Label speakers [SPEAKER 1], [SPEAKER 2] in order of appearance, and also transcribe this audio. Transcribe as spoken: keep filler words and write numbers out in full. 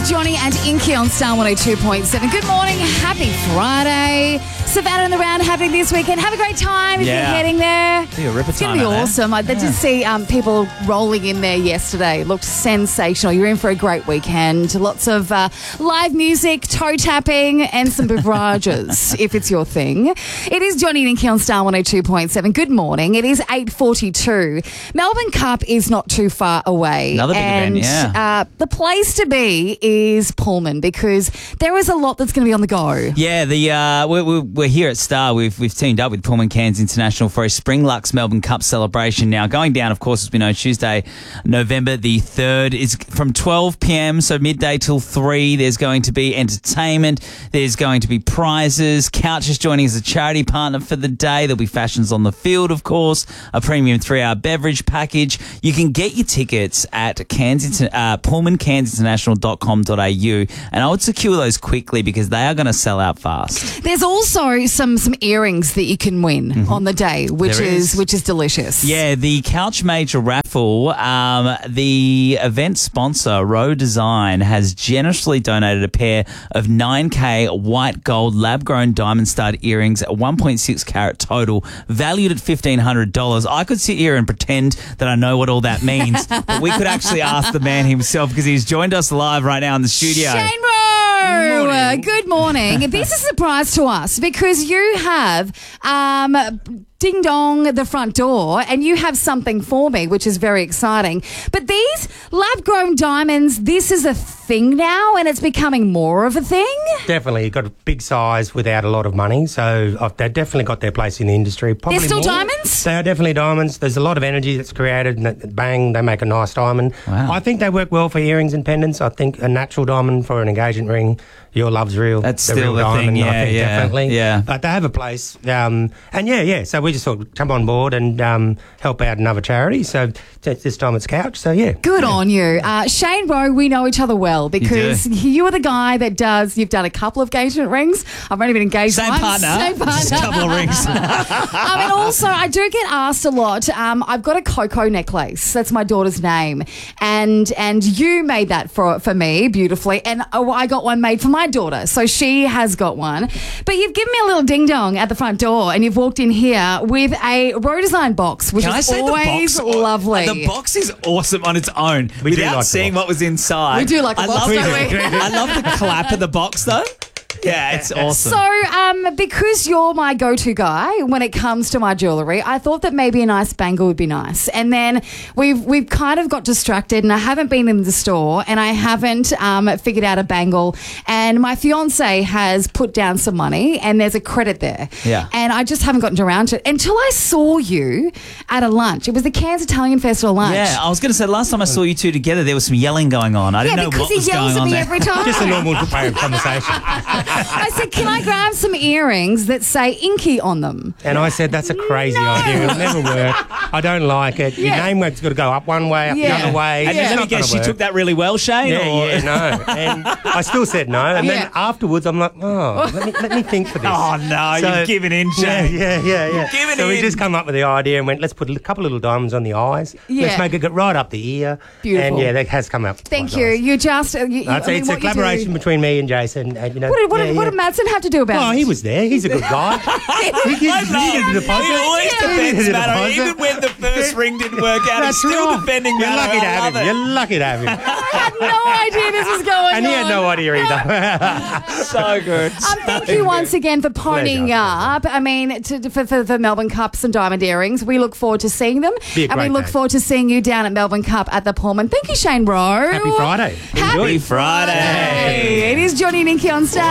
[SPEAKER 1] Johnny and Inky on Star one oh two point seven. Good morning. Happy Friday. Savannah and the round happening this weekend. Have a great time if
[SPEAKER 2] Yeah.
[SPEAKER 1] you're heading there.
[SPEAKER 2] Be a ripper
[SPEAKER 1] It's going
[SPEAKER 2] time
[SPEAKER 1] to be
[SPEAKER 2] out there.
[SPEAKER 1] awesome. I did see um, people rolling in there yesterday. It looked sensational. You're in for a great weekend. Lots of uh, live music, toe tapping, and some beverages, if it's your thing. It is Johnny and Inky on Star one oh two point seven. Good morning. It is eight forty-two. Melbourne Cup is not too far away.
[SPEAKER 2] Another big
[SPEAKER 1] and,
[SPEAKER 2] event, yeah.
[SPEAKER 1] Uh, the place to be is Pullman because there is a lot that's going to be on the go.
[SPEAKER 2] Yeah, the uh, we're, we're, we're here at Star. We've we've teamed up with Pullman Cairns International for a Spring Lux Melbourne Cup celebration. Now, going down, of course, as we know, Tuesday, November the third is from twelve p.m, so midday till three. There's going to be entertainment. There's going to be prizes. Couch is joining as a charity partner for the day. There'll be fashions on the field, of course, a premium three-hour beverage package. You can get your tickets at Cairns, uh, pullman cairns international dot com dot a u, and I would secure those quickly because they are going to sell out fast.
[SPEAKER 1] There's also some some earrings that you can win mm-hmm. on the day, which
[SPEAKER 2] There
[SPEAKER 1] is.
[SPEAKER 2] is.
[SPEAKER 1] which is delicious.
[SPEAKER 2] Yeah, the Couch Major raffle, um, the event sponsor, Row Design, has generously donated a pair of nine K white gold lab-grown diamond stud earrings at one point six carat total, valued at fifteen hundred dollars. I could sit here and pretend that I know what all that means, but we could actually ask the man himself because he's joined us live right now in the studio.
[SPEAKER 1] Shane Rowe, uh, good morning. This is a surprise to us because you have um, ding dong the front door and you have something for me, which is very exciting. But these lab-grown diamonds, this is a thing now and it's becoming more of a thing?
[SPEAKER 3] Definitely. Got a big size without a lot of money. So uh, they've definitely got their place in the industry. Probably
[SPEAKER 1] They're still
[SPEAKER 3] more.
[SPEAKER 1] diamonds?
[SPEAKER 3] They are definitely diamonds. There's a lot of energy that's created and bang, they make a nice diamond.
[SPEAKER 2] Wow.
[SPEAKER 3] I think they work well for earrings and pendants. I think a natural diamond for an engagement ring, your love's real.
[SPEAKER 2] That's
[SPEAKER 3] the
[SPEAKER 2] still
[SPEAKER 3] real
[SPEAKER 2] the
[SPEAKER 3] diamond,
[SPEAKER 2] thing,
[SPEAKER 3] I
[SPEAKER 2] yeah,
[SPEAKER 3] think,
[SPEAKER 2] yeah,
[SPEAKER 3] definitely.
[SPEAKER 2] yeah.
[SPEAKER 3] But they have a place. Um, and yeah, yeah. So we just thought jump on board and um, help out another charity. So t- this time it's Couch. So yeah.
[SPEAKER 1] Good on you. Uh, Shane Rowe, we know each other well because you, you are the guy that does, you've done a couple of engagement rings. I've only been engaged
[SPEAKER 2] Same
[SPEAKER 1] once.
[SPEAKER 2] partner.
[SPEAKER 1] Same partner.
[SPEAKER 2] Just a couple of rings.
[SPEAKER 1] I mean, also, I do get asked a lot. Um, I've got a Coco necklace. That's my daughter's name. And and you made that for, for me beautifully. And oh, I got one made for my daughter. So she has got one. But you've given me a little ding-dong at the front door and you've walked in here with a Row Design box, which
[SPEAKER 2] Can I
[SPEAKER 1] is
[SPEAKER 2] say
[SPEAKER 1] always
[SPEAKER 2] the box,
[SPEAKER 1] lovely.
[SPEAKER 2] The box is awesome on its own.
[SPEAKER 3] We do
[SPEAKER 2] Without
[SPEAKER 3] like the
[SPEAKER 2] seeing
[SPEAKER 3] box.
[SPEAKER 2] what was inside.
[SPEAKER 1] We do like a
[SPEAKER 2] I
[SPEAKER 1] box,
[SPEAKER 2] love
[SPEAKER 1] don't
[SPEAKER 2] the,
[SPEAKER 1] we?
[SPEAKER 2] I love the clap of the box though. Yeah, it's awesome.
[SPEAKER 1] So, um, because you're my go-to guy when it comes to my jewellery, I thought that maybe a nice bangle would be nice. And then we've we've kind of got distracted, and I haven't been in the store, and I haven't um, figured out a bangle. And my fiance has put down some money, and there's a credit there.
[SPEAKER 2] Yeah.
[SPEAKER 1] And I just haven't gotten around to it until I saw you at a lunch. It was the Cairns Italian Festival lunch.
[SPEAKER 2] Yeah, I was going to say last time I saw you two together, there was some yelling going on. I
[SPEAKER 1] Yeah,
[SPEAKER 2] didn't know
[SPEAKER 1] because
[SPEAKER 2] what
[SPEAKER 1] he
[SPEAKER 2] was
[SPEAKER 1] yells
[SPEAKER 2] going
[SPEAKER 1] at
[SPEAKER 2] on
[SPEAKER 1] me
[SPEAKER 2] there.
[SPEAKER 1] every time.
[SPEAKER 3] Just a normal conversation.
[SPEAKER 1] I said, can I grab some earrings that say Inky on them?
[SPEAKER 3] And I said, that's a crazy
[SPEAKER 1] No.
[SPEAKER 3] idea. It'll never work. I don't like it.
[SPEAKER 1] Yeah.
[SPEAKER 3] Your name work's got to go up one way, up
[SPEAKER 1] Yeah.
[SPEAKER 3] the other way.
[SPEAKER 2] And
[SPEAKER 3] It's
[SPEAKER 2] let me
[SPEAKER 3] not
[SPEAKER 2] guess,
[SPEAKER 3] gonna
[SPEAKER 2] she
[SPEAKER 3] work.
[SPEAKER 2] took that really well, Shane?
[SPEAKER 3] Yeah,
[SPEAKER 2] or?
[SPEAKER 3] yeah, no. And I still said no. And
[SPEAKER 1] Yeah.
[SPEAKER 3] then afterwards, I'm like, oh, let me, let me think for this.
[SPEAKER 2] Oh, no, you've given in,
[SPEAKER 3] Yeah,
[SPEAKER 2] Shane.
[SPEAKER 3] yeah, yeah, yeah.
[SPEAKER 2] given
[SPEAKER 3] so we
[SPEAKER 2] in.
[SPEAKER 3] just come up with the idea and went, let's put a couple of little diamonds on the eyes.
[SPEAKER 1] Yeah.
[SPEAKER 3] Let's make it go right up the ear.
[SPEAKER 1] Beautiful.
[SPEAKER 3] And yeah, that has come up.
[SPEAKER 1] Thank
[SPEAKER 3] quite
[SPEAKER 1] you.
[SPEAKER 3] nice.
[SPEAKER 1] You just... Uh, you,
[SPEAKER 3] No, it's
[SPEAKER 1] I mean,
[SPEAKER 3] it's a
[SPEAKER 1] what you do-
[SPEAKER 3] collaboration between me and Jason. And, you know,
[SPEAKER 1] What did, what,
[SPEAKER 3] yeah,
[SPEAKER 1] did, what
[SPEAKER 3] yeah.
[SPEAKER 1] did Madsen have to do about
[SPEAKER 3] Oh,
[SPEAKER 1] it?
[SPEAKER 3] he was there. He's a good guy. he, he,
[SPEAKER 2] I
[SPEAKER 3] he
[SPEAKER 2] love
[SPEAKER 3] did the
[SPEAKER 2] He
[SPEAKER 3] deposit.
[SPEAKER 2] always
[SPEAKER 1] Yeah.
[SPEAKER 2] defends
[SPEAKER 3] He did the
[SPEAKER 2] Matto.
[SPEAKER 3] deposit.
[SPEAKER 2] Even when the first ring didn't work out, he's
[SPEAKER 3] That's
[SPEAKER 2] still
[SPEAKER 3] right.
[SPEAKER 2] defending
[SPEAKER 3] You're
[SPEAKER 2] Matto.
[SPEAKER 3] lucky to
[SPEAKER 2] I
[SPEAKER 3] have
[SPEAKER 2] love
[SPEAKER 3] him.
[SPEAKER 2] it.
[SPEAKER 3] You're lucky to have him.
[SPEAKER 1] I had no idea this was going
[SPEAKER 3] And he
[SPEAKER 1] on.
[SPEAKER 3] had no idea either.
[SPEAKER 2] So good.
[SPEAKER 1] Um, thank you once again for ponying
[SPEAKER 3] Pleasure.
[SPEAKER 1] up. I mean, to, for, for the Melbourne Cups and diamond earrings. We look forward to seeing them.
[SPEAKER 3] Be a
[SPEAKER 1] And we
[SPEAKER 3] great
[SPEAKER 1] look
[SPEAKER 3] day.
[SPEAKER 1] forward to seeing you down at Melbourne Cup at the Pullman. Thank you, Shane Rowe.
[SPEAKER 3] Happy Friday.
[SPEAKER 1] Happy
[SPEAKER 3] Enjoy.
[SPEAKER 2] Friday.
[SPEAKER 1] Friday. It is Johnny and Inky on Star.